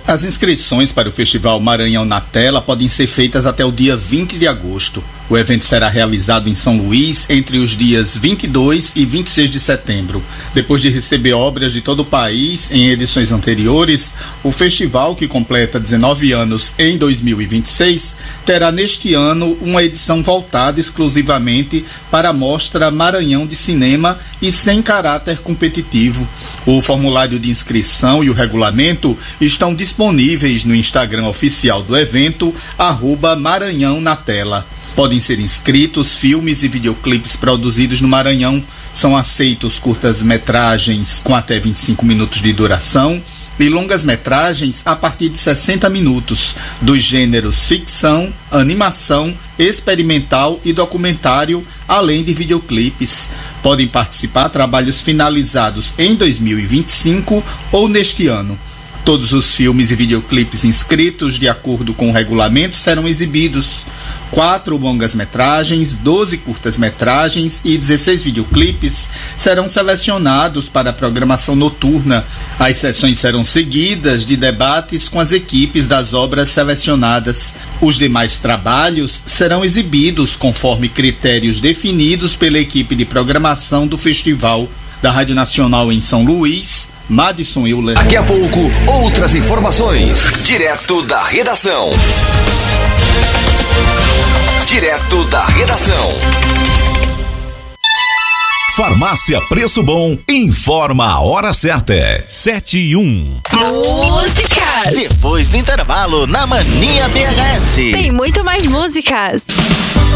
As inscrições para o Festival Maranhão na Tela podem ser feitas até o dia 20 de agosto. O evento será realizado em São Luís entre os dias 22 e 26 de setembro. Depois de receber obras de todo o país em edições anteriores, o festival, que completa 19 anos em 2026, terá neste ano uma edição voltada exclusivamente para a Mostra Maranhão de Cinema e sem caráter competitivo. O formulário de inscrição e o regulamento estão disponíveis no Instagram oficial do evento, @Maranhão na Tela. Podem ser inscritos filmes e videoclipes produzidos no Maranhão. São aceitos curtas-metragens com até 25 minutos de duração e longas-metragens a partir de 60 minutos, dos gêneros ficção, animação, experimental e documentário, além de videoclipes. Podem participar trabalhos finalizados em 2025 ou neste ano. Todos os filmes e videoclipes inscritos de acordo com o regulamento serão exibidos. 4 longas-metragens, 12 curtas-metragens e 16 videoclipes serão selecionados para a programação noturna. As sessões serão seguidas de debates com as equipes das obras selecionadas. Os demais trabalhos serão exibidos conforme critérios definidos pela equipe de programação do festival. Da Rádio Nacional em São Luís, Madison Euler. Daqui a pouco, outras informações, direto da redação. Direto da redação. Farmácia Preço Bom informa a hora certa. 7:01. Músicas. Depois do intervalo, na Mania BHS. Tem muito mais músicas.